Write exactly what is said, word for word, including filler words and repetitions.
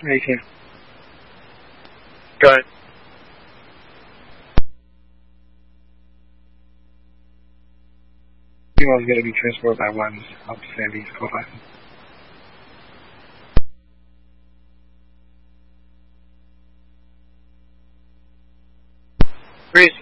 Right here. Go ahead. He was going to be transferred by one of Sandy's co-pilot. Breeze.